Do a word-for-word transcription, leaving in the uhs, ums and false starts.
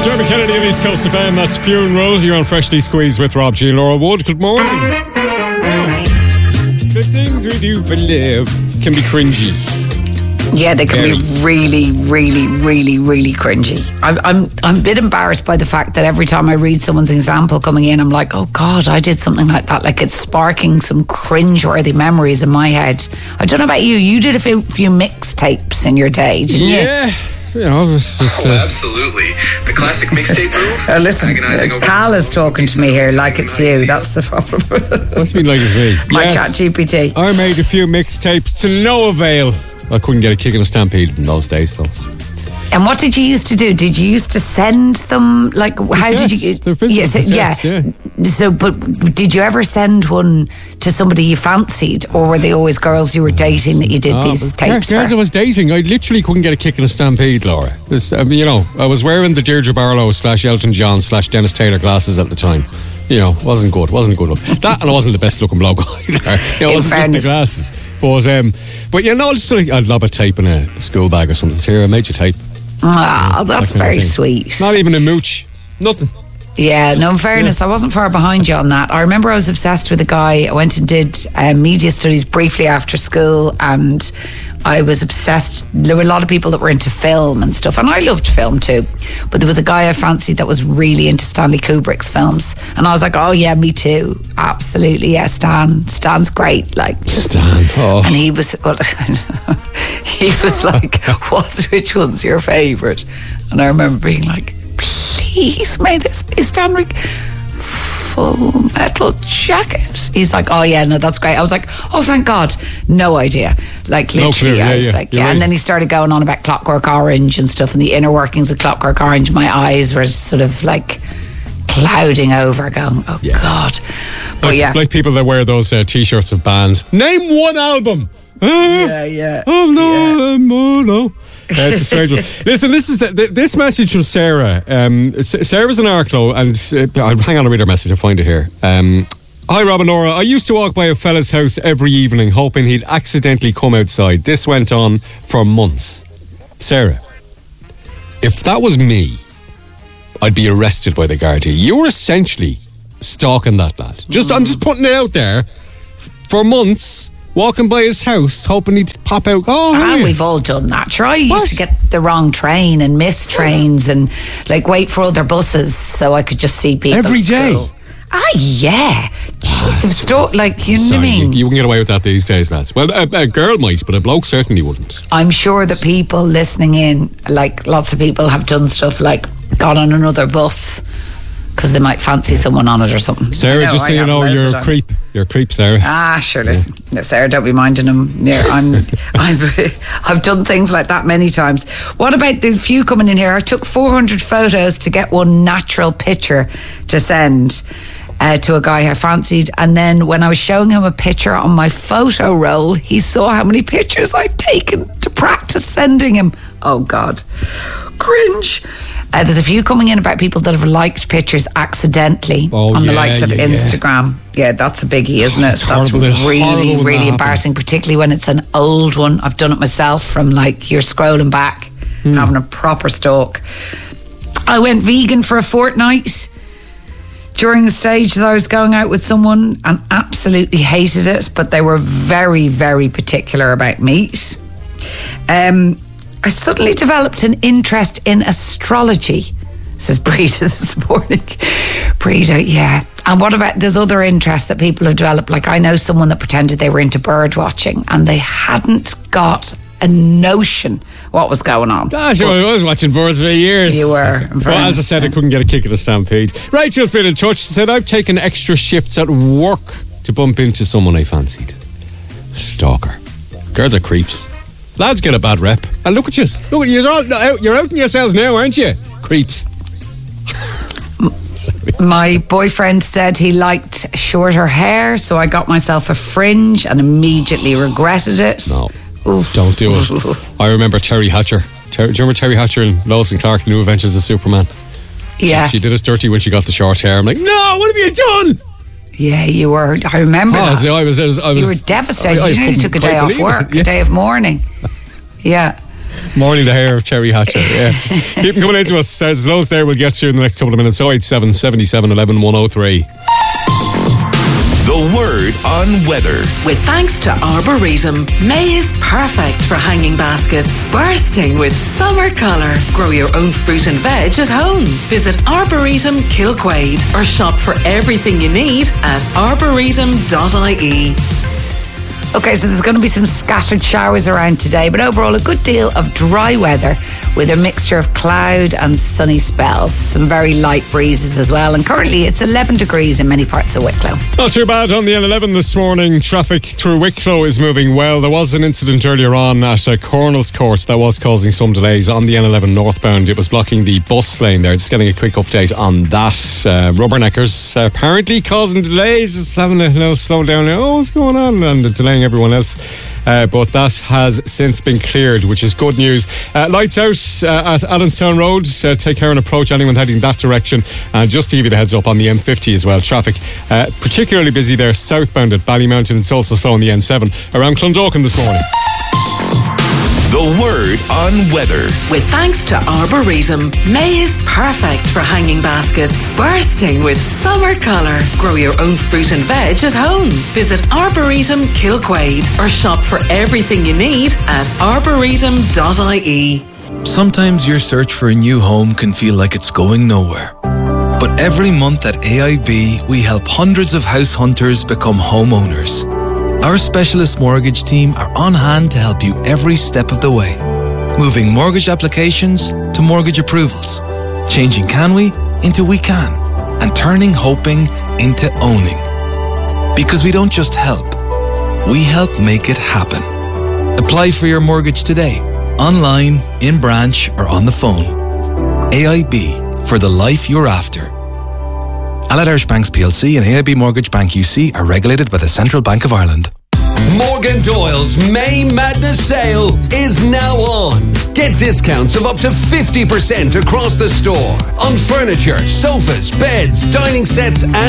Dermot Kennedy of East Coast F M, that's Funeral. You're on Freshly Squeezed with Rob G and Laura Wood. Good morning. The things we do for love can be cringy. Yeah, they can Very. be really, really, really, really cringy. I'm, I'm, I'm a bit embarrassed by the fact that every time I read someone's example coming in, I'm like, oh God, I did something like that. Like it's sparking some cringe-worthy memories in my head. I don't know about you. You did a few, few mixtapes in your day, didn't you? Yeah. You know, it's just, uh, Oh, absolutely. The classic mixtape move. Uh, listen, Agonizing over- Cal is talking to me here like it's you. That's the problem. what's been like it's me. My Yes. chat G P T. I made a few mixtapes to no avail. I couldn't get a kick in a stampede in those days, though. And what did you used to do? Did you used to send them? Like, how did you? Cassettes. They're physical Yes, cassettes, yeah. So, but did you ever send one to somebody you fancied, or were they always girls you were dating that you did Oh, these but yeah, tapes girls I for? was dating, I literally couldn't get a kick in a stampede, Laura. This, I mean, you know, I was wearing the Deirdre Barlow slash Elton John slash Dennis Taylor glasses at the time. You know, wasn't good, wasn't good. That, and I wasn't the best looking bloke either. You know, it In wasn't fairness. just the glasses. But, um, but you know, just like, I'd lob a tape in a school bag or something. Here, I made you tape. Ah, that's That kind of very thing. sweet. Not even a mooch. Nothing. Yeah, no, in fairness, I wasn't far behind you on that. I remember I was obsessed with a guy. I went and did uh, media studies briefly after school, and I was obsessed. There were a lot of people that were into film and stuff, and I loved film too. But there was a guy I fancied that was really into Stanley Kubrick's films, and I was like, oh yeah, me too. Absolutely, yeah, Stan. Stan's great. Like, just, Stan, oh. And he was, well, he was like, what's, which one's your favourite? And I remember being like, please, may this be Stanley Full Metal Jacket. He's like, oh yeah, no, that's great. I was like, oh, thank God. No idea. Like, No literally, clue, yeah, I was yeah, like, you're yeah. right. And then he started going on about Clockwork Orange and stuff and the inner workings of Clockwork Orange. My eyes were sort of like clouding over, going, oh Yeah. God. But Like, yeah. like people that wear those uh, t-shirts of bands. Name one album. yeah, yeah. Oh no, yeah. um, oh no. Uh, it's a strange one. Listen, this is th- this message from Sarah. Um, S- Sarah's in Arklow, and uh, I'll hang on, I'll read her message. I'll find it here. Um, Hi, Rob and Laura. I used to walk by a fella's house every evening, hoping he'd accidentally come outside. This went on for months. Sarah, if that was me, I'd be arrested by the Gardaí. You were essentially stalking that lad. Just, I'm just putting it out there. For months, walking by his house, hoping he'd pop out. Oh, how are Ah, you? we've all done that. Sure, I used What? to get the wrong train and miss trains and like wait for other buses so I could just see people Every at day? school. Ah, yeah. Jesus, sto- like you know Sorry, what I mean. you, you wouldn't get away with that these days, lads. Well, a, a girl might, but a bloke certainly wouldn't. I'm sure that people listening in, like lots of people, have done stuff like got on another bus because they might fancy someone on it or something. Sarah, I know, just so I you have know, loads you're of a times. creep. You're a creep, Sarah. Ah, sure. Listen, Sarah, don't be minding him. Yeah, I'm, I've, I've done things like that many times. What about the few coming in here? I took four hundred photos to get one natural picture to send uh, to a guy I fancied, and then when I was showing him a picture on my photo roll, he saw how many pictures I'd taken to practice sending him. Oh God, cringe. Uh, there's a few coming in about people that have liked pictures accidentally Oh, on the yeah, likes of yeah, yeah. Instagram. Yeah, that's a biggie, isn't it? It's That's horrible. It's really, horrible when that really happens. embarrassing, particularly when it's an old one. I've done it myself from like you're scrolling back, Hmm. having a proper stalk. I went vegan for a fortnight during the stage that I was going out with someone and absolutely hated it, but they were very, very particular about meat. Um, I suddenly developed an interest in astrology, says Breda this morning. Breda, yeah. And what about there's other interests that people have developed? Like I know someone that pretended they were into bird watching and they hadn't got a notion what was going on. Ah, sure, I was watching birds for years. You were. Well, as I said, I couldn't get a kick at a stampede. Rachel's been in touch. She said, I've taken extra shifts at work to bump into someone I fancied. Stalker. Girls are creeps. Lads get a bad rep. And look at you. Look at you. You're, all out, you're outing yourselves now, aren't you? Creeps. My boyfriend said he liked shorter hair, so I got myself a fringe and immediately regretted it. No. Oof. Don't do it. I remember Terry Hatcher. Ter- do you remember Terry Hatcher in Lois and Clark, The New Adventures of Superman? Yeah. She, she did us dirty when she got the short hair. I'm like, no, what have you done? Yeah, you were. I remember Oh, that. see, I was- I was- I you was- were devastated. I- I you nearly couldn't took a day quite off believe it. work, Yeah. a day of mourning. Yeah. Morning the hair of Cherry Hatcher. Yeah. Keep them coming into us. There's loads there we'll get you in the next couple of minutes. oh eight seven, seventy-seven, eleven, one oh three. The word on weather. With thanks to Arboretum, May is perfect for hanging baskets, bursting with summer colour. Grow your own fruit and veg at home. Visit Arboretum Kilquade or shop for everything you need at arboretum dot I E. Okay, so there's going to be some scattered showers around today, but overall a good deal of dry weather with a mixture of cloud and sunny spells. Some very light breezes as well. And currently it's eleven degrees in many parts of Wicklow. Not too bad on the N eleven this morning. Traffic through Wicklow is moving well. There was an incident earlier on at uh, Cornell's Court that was causing some delays on the N eleven northbound. It was blocking the bus lane there. Just getting a quick update on that. Uh, rubberneckers uh, apparently causing delays. It's having a little slow down. Oh, what's going on? And delaying everyone else. Uh, but that has since been cleared, which is good news. Uh, lights out uh, at Allenstown Road. Uh, take care and approach anyone heading that direction. And just to give you the heads up on the M fifty as well, traffic uh, particularly busy there southbound at Ballymountain. It's also slow on the N seven around Clondalkin this morning. The word on weather. With thanks to Arboretum, May is perfect for hanging baskets, bursting with summer colour. Grow your own fruit and veg at home. Visit Arboretum Kilquade or shop for everything you need at arboretum dot I E. Sometimes your search for a new home can feel like it's going nowhere. But every month at A I B, we help hundreds of house hunters become homeowners. Our specialist mortgage team are on hand to help you every step of the way. Moving mortgage applications to mortgage approvals. Changing can we into we can. And turning hoping into owning. Because we don't just help, we help make it happen. Apply for your mortgage today, online, in branch or on the phone. A I B, for the life you're after. Allied Irish Banks P L C and A I B Mortgage Bank U C are regulated by the Central Bank of Ireland. Morgan Doyle's May Madness sale is now on. Get discounts of up to fifty percent across the store on furniture, sofas, beds, dining sets and